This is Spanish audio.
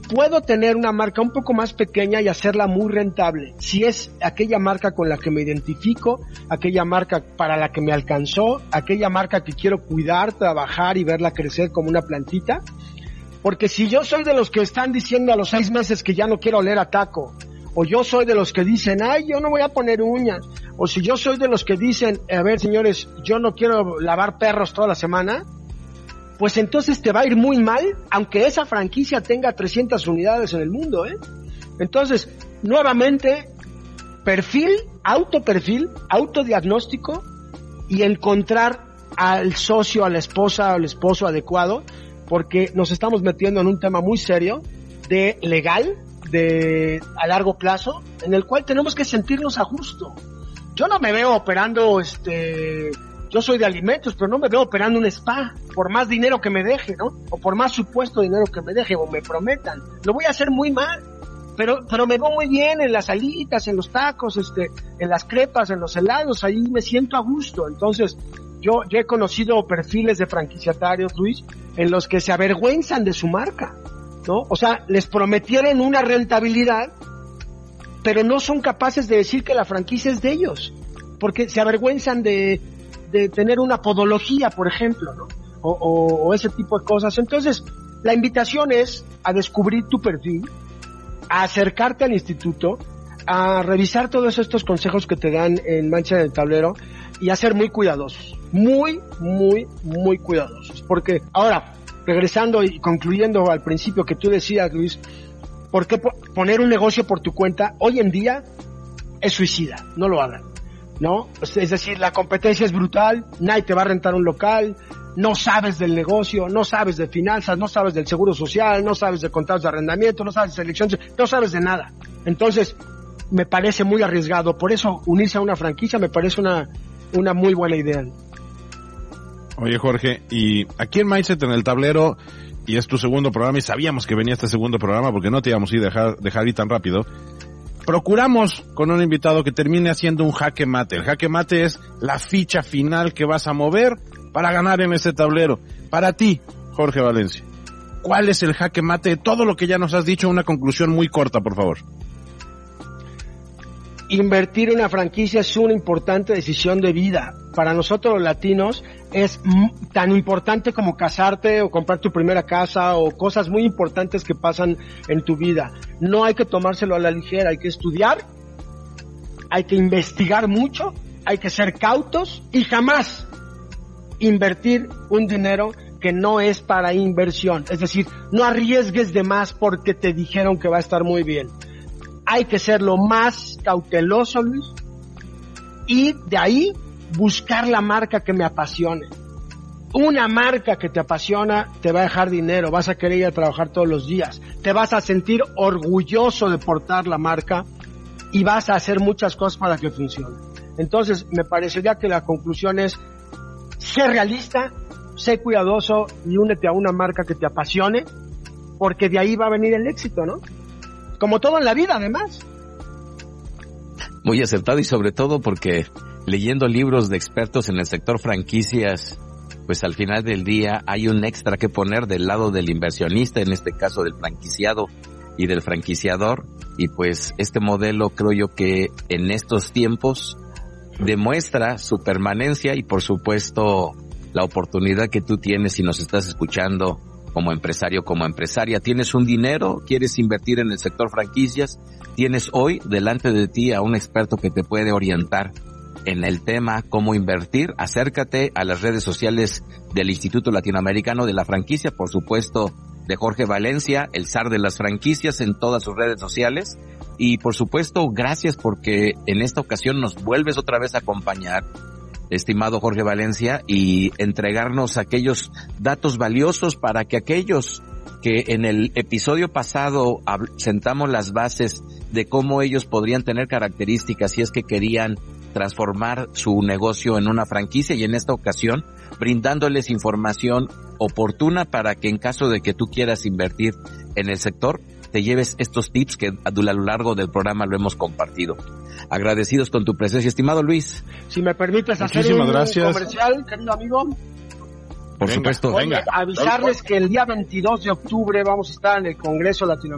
puedo tener una marca un poco más pequeña y hacerla muy rentable, si es aquella marca con la que me identifico, aquella marca para la que me alcanzó, aquella marca que quiero cuidar, trabajar y verla crecer como una plantita. Porque si yo soy de los que están diciendo a los 6 meses que ya no quiero oler a taco, o yo soy de los que dicen, ay, yo no voy a poner uñas, o si yo soy de los que dicen, a ver, señores, yo no quiero lavar perros toda la semana, pues entonces te va a ir muy mal, aunque esa franquicia tenga 300 unidades en el mundo, ¿eh? Entonces, nuevamente, autodiagnóstico y encontrar al socio, a la esposa o al esposo adecuado, porque nos estamos metiendo en un tema muy serio de legal, de a largo plazo, en el cual tenemos que sentirnos a gusto. Yo no me veo operando, yo soy de alimentos, pero no me veo operando un spa, por más dinero que me deje, ¿no? O por más supuesto dinero que me deje, o me prometan. Lo voy a hacer muy mal, pero me veo muy bien en las alitas, en los tacos, en las crepas, en los helados, ahí me siento a gusto. Entonces, yo he conocido perfiles de franquiciatarios, Luis, en los que se avergüenzan de su marca, ¿no? O sea, les prometieron una rentabilidad, pero no son capaces de decir que la franquicia es de ellos, porque se avergüenzan de tener una podología, por ejemplo, ¿no? O ese tipo de cosas. Entonces, la invitación es a descubrir tu perfil, a acercarte al instituto, a revisar todos estos consejos que te dan en Mancha en el Tablero y a ser muy cuidadosos. Muy, muy, muy cuidadosos. Porque ahora, regresando y concluyendo al principio que tú decías, Luis, ¿por qué poner un negocio por tu cuenta? Hoy en día es suicida, no lo hagan, ¿no? Es decir, la competencia es brutal, nadie te va a rentar un local, no sabes del negocio, no sabes de finanzas, no sabes del seguro social, no sabes de contratos de arrendamiento, no sabes de selección, no sabes de nada. Entonces, me parece muy arriesgado. Por eso, unirse a una franquicia me parece una muy buena idea. Oye, Jorge, y aquí en Mindset en el Tablero, y es tu segundo programa, y sabíamos que venía este segundo programa porque no te íbamos a ir dejar ir tan rápido, procuramos con un invitado que termine haciendo un jaque mate. El jaque mate es la ficha final que vas a mover para ganar en este tablero. Para ti, Jorge Valencia, ¿cuál es el jaque mate de todo lo que ya nos has dicho? Una conclusión muy corta, por favor. Invertir en una franquicia es una importante decisión de vida. Para nosotros los latinos es tan importante como casarte o comprar tu primera casa o cosas muy importantes que pasan en tu vida. No hay que tomárselo a la ligera, hay que estudiar, hay que investigar mucho, hay que ser cautos y jamás invertir un dinero que no es para inversión. Es decir, no arriesgues de más porque te dijeron que va a estar muy bien. Hay que ser lo más cauteloso, Luis, y de ahí buscar la marca que me apasione. Una marca que te apasiona te va a dejar dinero, vas a querer ir a trabajar todos los días, te vas a sentir orgulloso de portar la marca y vas a hacer muchas cosas para que funcione. Entonces, me parecería que la conclusión es: sé realista, sé cuidadoso y únete a una marca que te apasione, porque de ahí va a venir el éxito, ¿no? Como todo en la vida, además. Muy acertado, y sobre todo porque leyendo libros de expertos en el sector franquicias, pues al final del día hay un extra que poner del lado del inversionista, en este caso del franquiciado y del franquiciador, y pues este modelo creo yo que en estos tiempos demuestra su permanencia y por supuesto la oportunidad que tú tienes si nos estás escuchando como empresario, como empresaria. Tienes un dinero, quieres invertir en el sector franquicias, tienes hoy delante de ti a un experto que te puede orientar en el tema cómo invertir. Acércate a las redes sociales del Instituto Latinoamericano de la Franquicia, por supuesto de Jorge Valencia, el zar de las franquicias, en todas sus redes sociales. Y por supuesto, gracias porque en esta ocasión nos vuelves otra vez a acompañar, estimado Jorge Valencia, y entregarnos aquellos datos valiosos para que aquellos que en el episodio pasado sentamos las bases de cómo ellos podrían tener características si es que querían transformar su negocio en una franquicia, y en esta ocasión brindándoles información oportuna para que en caso de que tú quieras invertir en el sector, te lleves estos tips que a lo largo del programa lo hemos compartido. Agradecidos con tu presencia, estimado Luis. Si me permites hacer un comercial, querido amigo. Por supuesto. Avisarles que el día 22 de octubre vamos a estar en el Congreso Latinoamericano